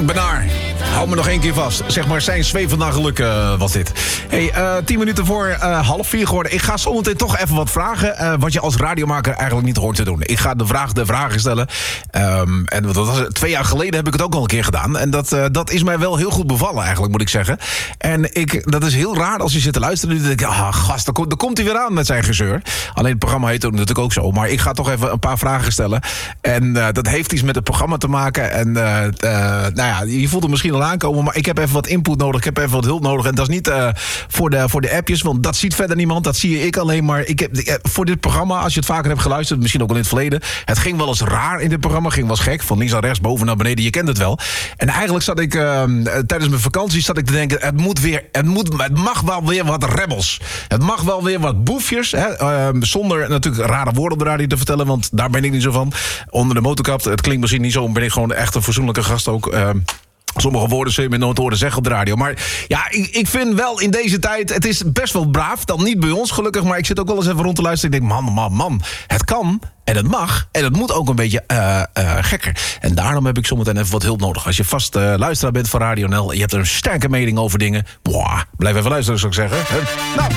Benaar, hou me nog 1 keer vast. Zeg maar, zijn zweven naar geluk was dit. Hey, 10 minuten voor 3:30 geworden. Ik ga zometeen toch even wat vragen. Wat je als radiomaker eigenlijk niet hoort te doen. Ik ga de vragen stellen. En dat was 2 jaar geleden heb ik het ook al een keer gedaan. En dat is mij wel heel goed bevallen eigenlijk, moet ik zeggen. En dat is heel raar als je zit te luisteren. Dan denk ik, gast, daar komt hij weer aan met zijn gezeur. Alleen het programma heet ook natuurlijk ook zo. Maar ik ga toch even een paar vragen stellen. En dat heeft iets met het programma te maken. En je voelt het misschien al aankomen. Maar ik heb even wat input nodig. Ik heb even wat hulp nodig. En dat is niet voor de appjes. Want dat ziet verder niemand. Dat zie ik alleen maar. Voor dit programma, als je het vaker hebt geluisterd. Misschien ook al in het verleden. Het ging wel eens raar in dit programma. Ging wel eens gek. Van links naar rechts, boven naar beneden. Je kent het wel. En eigenlijk zat ik tijdens mijn vakantie te denken. Het mag wel weer wat rebels. Het mag wel weer wat boefjes. Hè? Zonder natuurlijk rare woorden op de radio te vertellen. Want daar ben ik niet zo van. Onder de motorkap. Het klinkt misschien niet zo. Ben ik gewoon echt een fatsoenlijke gast ook. Sommige woorden zul je me nooit horen zeggen op de radio. Maar ja, ik vind wel in deze tijd... Het is best wel braaf. Dan niet bij ons gelukkig. Maar ik zit ook wel eens even rond te luisteren. Ik denk, man. Het kan. En het mag. En het moet ook een beetje gekker. En daarom heb ik zometeen even wat hulp nodig. Als je vast luisteraar bent van Radio NL... en je hebt een sterke mening over dingen... blijf even luisteren, zou ik zeggen. Nou.